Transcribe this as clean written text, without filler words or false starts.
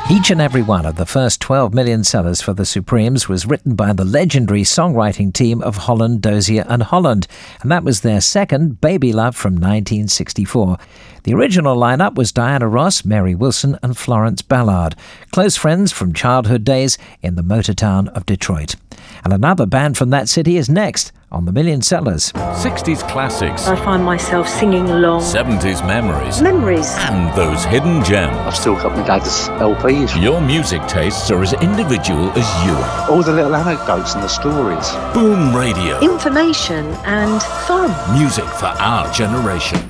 Each and every one of the first 12 million sellers for the Supremes was written by the legendary songwriting team of Holland, Dozier and Holland, and that was their second, Baby Love, from 1964. The original lineup was Diana Ross, Mary Wilson and Florence Ballard, close friends from childhood days in the motor town of Detroit. And another band from that city is next on the Million Sellers. 60s classics. I find myself singing along. 70s memories. Memories. And those hidden gems. I've still got my dad's LPs. Your music tastes are as individual as you are. All the little anecdotes and the stories. Boom Radio. Information and fun. Music for our generation.